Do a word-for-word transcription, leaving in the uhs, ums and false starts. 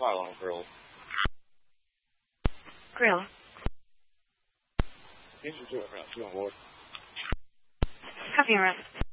快了 grill. Grill. 平时做什么？做火锅。 Coffee room.